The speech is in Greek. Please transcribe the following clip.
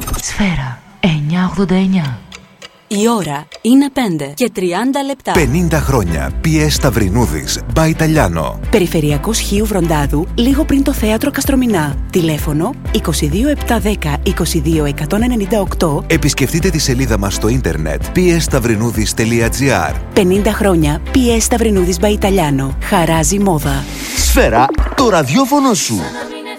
Σφαίρα 989. Η ώρα είναι 5 και 30 λεπτά. 50 χρόνια. PS Σταυρινούδης, by Italiano. Περιφερειακός Χίου Βροντάδου, λίγο πριν το θέατρο Καστρομηνά. Τηλέφωνο 22710 22198. Επισκεφτείτε τη σελίδα μας στο ίντερνετ psstαυρινούδης.gr. 50 χρόνια PS Σταυρινούδης by Italiano. Χαράζει μόδα. Σφαίρα, το ραδιόφωνο σου.